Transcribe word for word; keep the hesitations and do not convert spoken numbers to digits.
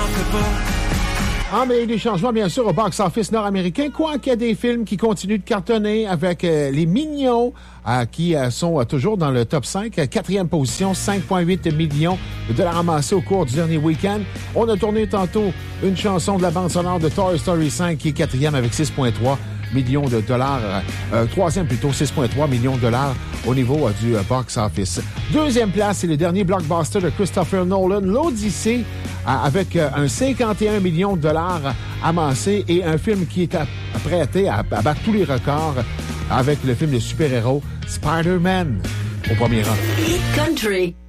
fait pas. Ah, mais il y a des changements, bien sûr, au box-office nord-américain, quoiqu'il y a des films qui continuent de cartonner avec euh, Les Mignons, euh, qui euh, sont euh, toujours dans le top cinq. Quatrième position, cinq virgule huit millions de dollars amassés au cours du dernier week-end. On a tourné tantôt une chanson de la bande sonore de Toy Story cinq, qui est quatrième avec six virgule trois millions de dollars. Euh, troisième plutôt, six virgule trois millions de dollars au niveau euh, du euh, box-office. Deuxième place, c'est le dernier blockbuster de Christopher Nolan, l'Odyssée, euh, avec euh, un cinquante et un millions de dollars amassés et un film qui est apprêté à, à battre tous les records avec le film de super-héros Spider-Man au premier rang. Country.